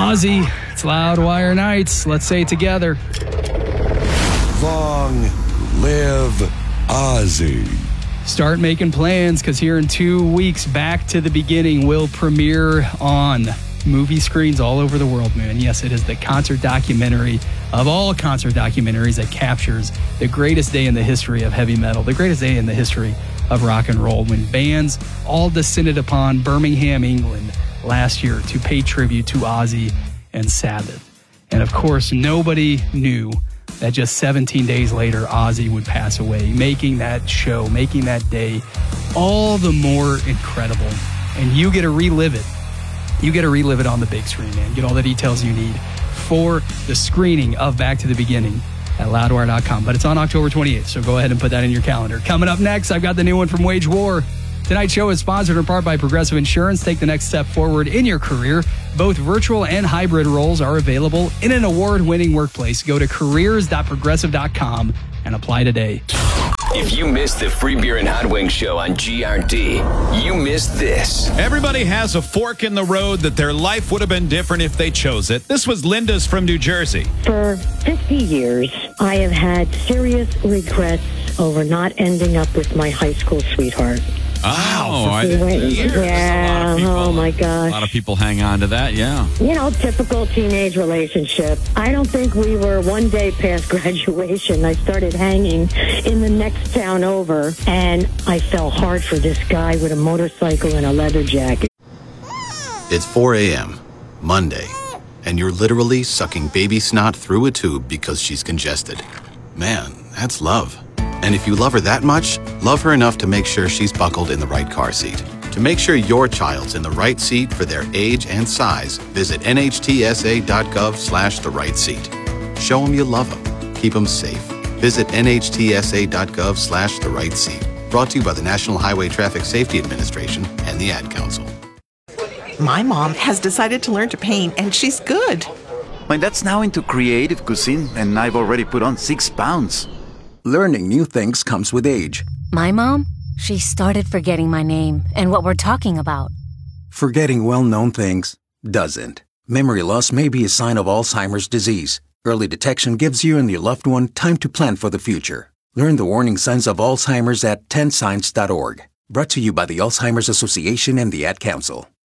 Ozzy, it's Loudwire Nights. Let's say it together. Long live Ozzy. Start making plans, because here in 2 weeks, Back to the Beginning will premiere on movie screens all over the world, man. Yes, it is the concert documentary of all concert documentaries that captures the greatest day in the history of heavy metal, the greatest day in the history of rock and roll, when bands all descended upon Birmingham, England last year to pay tribute to Ozzy and Sabbath. And of course, nobody knew that just 17 days later, Ozzy would pass away, making that show, making that day all the more incredible. And you get to relive it. You get to relive it on the big screen, man. Get all the details you need for the screening of Back to the Beginning at loudwire.com. But it's on October 28th, so go ahead and put that in your calendar. Coming up next, I've got the new one from Wage War. Tonight's show is sponsored in part by Progressive Insurance. Take the next step forward in your career. Both virtual and hybrid roles are available in an award-winning workplace. Go to careers.progressive.com and apply today. If you missed the Free Beer and Hot Wings show on GRD, you missed this. Everybody has a fork in the road that their life would have been different if they chose it. This was Linda's from New Jersey. For 50 years, I have had serious regrets over not ending up with my high school sweetheart. Oh, yeah. Oh, my gosh. A lot of people hang on to that, yeah. You know, typical teenage relationship. I don't think we were one day past graduation. I started hanging in the next town over, and I fell hard for this guy with a motorcycle and a leather jacket. It's 4 a.m., Monday, and you're literally sucking baby snot through a tube because she's congested. Man, that's love. And if you love her that much, love her enough to make sure she's buckled in the right car seat. To make sure your child's in the right seat for their age and size, visit nhtsa.gov/the right seat. Show them you love them. Keep them safe. Visit nhtsa.gov/the right seat. Brought to you by the National Highway Traffic Safety Administration and the Ad Council. My mom has decided to learn to paint, and she's good. My dad's now into creative cuisine, and I've already put on 6 pounds. Learning new things comes with age. My mom, she started forgetting my name and what we're talking about. Forgetting well-known things doesn't. Memory loss may be a sign of Alzheimer's disease. Early detection gives you and your loved one time to plan for the future. Learn the warning signs of Alzheimer's at 10signs.org. Brought to you by the Alzheimer's Association and the Ad Council.